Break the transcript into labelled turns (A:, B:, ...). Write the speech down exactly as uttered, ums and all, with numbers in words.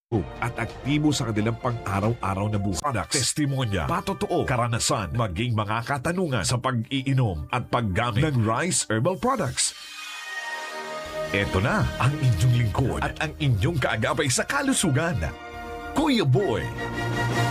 A: at aktibo sa kanilang pang-araw-araw na buhay. Products, testimonya, patotoo, karanasan, maging mga katanungan sa pag-iinom at paggamit ng Rice Herbal Products. Ito na ang inyong lingkod at ang inyong kaagapay sa kalusugan, Kuya Boy.